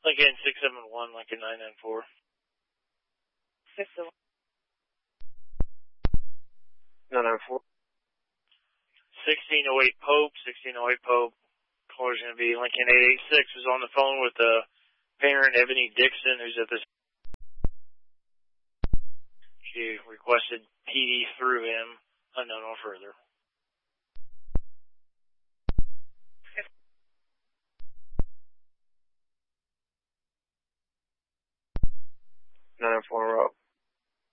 Lincoln 671, Lincoln 994. 671. 994. 1608 Pope, 1608 Pope. Caller's going to be Lincoln 886, who's on the phone with the parent, Ebony Dixon, who's at this. She requested PD through him, unknown or further.